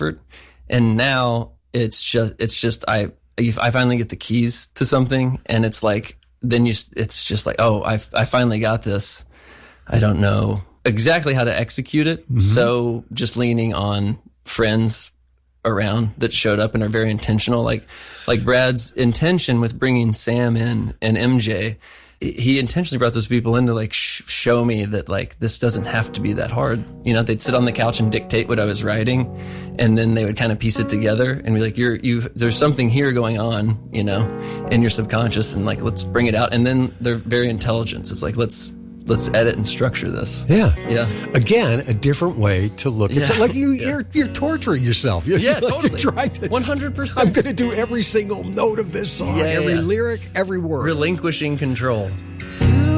And now it's just I finally get the keys to something, and it's like, it's just like, oh, I finally got this. I don't know exactly how to execute it. Mm-hmm. So just leaning on friends around that showed up and are very intentional. Like Brad's intention with bringing Sam in and MJ, he intentionally brought those people in to like show me that like this doesn't have to be that hard. You know, they'd sit on the couch and dictate what I was writing, and then they would kind of piece it together and be like, there's something here going on, you know, in your subconscious, and like, let's bring it out. And then they're very intelligent. It's like, let's edit and structure this. Yeah. Yeah. Again, a different way to look at it. Like you're torturing yourself. Yeah, totally. You're trying to, 100%. I'm going to do every single note of this song, every lyric, every word. Relinquishing control. Through